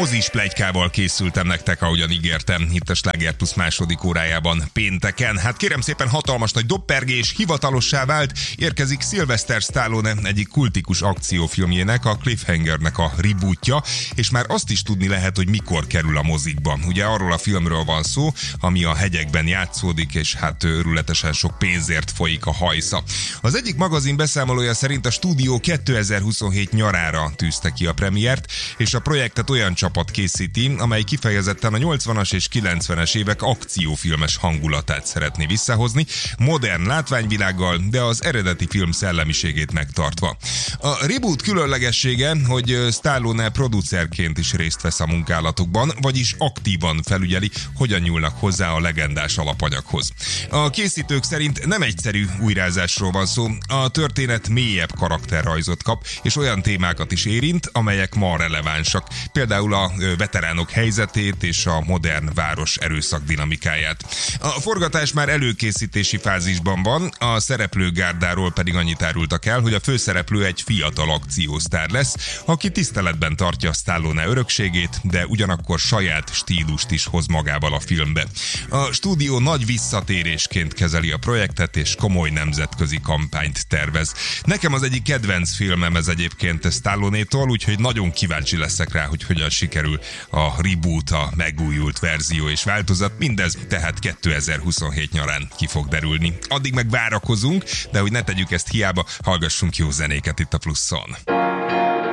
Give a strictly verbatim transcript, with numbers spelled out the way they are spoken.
mozis pletykával készültem nektek, ahogyan ígértem, itt a Sláger Plusz második órájában pénteken. Hát kérem szépen, hatalmas nagy doppergés, hivatalossá vált, érkezik Sylvester Stallone egyik kultikus akciófilmjének, a Cliffhangernek a rebootja, és már azt is tudni lehet, hogy mikor kerül a mozikba. Ugye arról a filmről van szó, ami a hegyekben játszódik, és hát őrületesen sok pénzért folyik a hajsza. Az egyik magazin beszámolója szerint a stúdió kétezer-huszonhét nyarára tűzte ki a premiért, és a projektet olyan csapat készíti, amely kifejezetten a nyolcvanas és kilencvenes évek akciófilmes hangulatát szeretné visszahozni, modern látványvilággal, de az eredeti film szellemiségét megtartva. A reboot különlegessége, hogy Stallone producerként is részt vesz a munkálatokban, vagyis aktívan felügyeli, hogyan nyúlnak hozzá a legendás alapanyaghoz. A készítők szerint nem egyszerű újrázásról van szó, a történet mélyebb karakterrajzot kap, és olyan témákat is érint, amelyek ma relevánsak. Például a veteránok helyzetét és a modern város erőszak dinamikáját. A forgatás már előkészítési fázisban van, a szereplőgárdáról pedig annyit árultak el, hogy a főszereplő egy fiatal akciósztár lesz, aki tiszteletben tartja Stallone örökségét, de ugyanakkor saját stílust is hoz magával a filmbe. A stúdió nagy visszatérésként kezeli a projektet, és komoly nemzetközi kampányt tervez. Nekem az egyik kedvenc filmem ez egyébként Stallone-tól, úgyhogy nagyon kíváncsi leszek rá, hogy hogyan sikerül a reboot, a megújult verzió és változat. Mindez tehát kétezer-huszonhét nyarán ki fog derülni. Addig meg várakozunk, de hogy ne tegyük ezt hiába, hallgassunk jó zenéket itt a Pluszon.